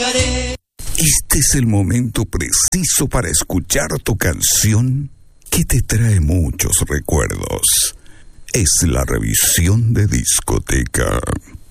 pagaré. Este es el momento preciso para escuchar tu canción que te trae muchos recuerdos. Es la revisión de discoteca.